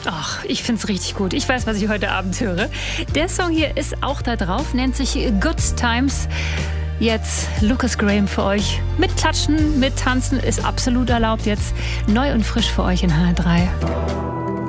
Ach, ich find's richtig gut. Ich weiß, was ich heute Abend höre. Der Song hier ist auch da drauf, nennt sich Good Times. Jetzt Lucas Graham für euch. Mit Klatschen, mit Tanzen ist absolut erlaubt. Jetzt neu und frisch für euch in HR3.